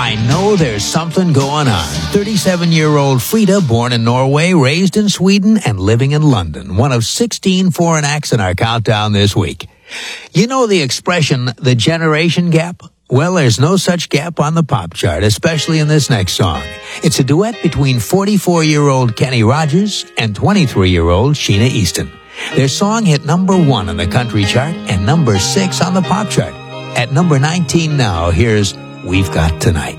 I know there's something going on. 37-year-old Frida, born in Norway, raised in Sweden, and living in London. One of 16 foreign acts in our countdown this week. You know the expression, the generation gap? Well, there's no such gap on the pop chart, especially in this next song. It's a duet between 44-year-old Kenny Rogers and 23-year-old Sheena Easton. Their song hit number 1 on the country chart and number 6 on the pop chart. At number 19 now, here's We've Got Tonight.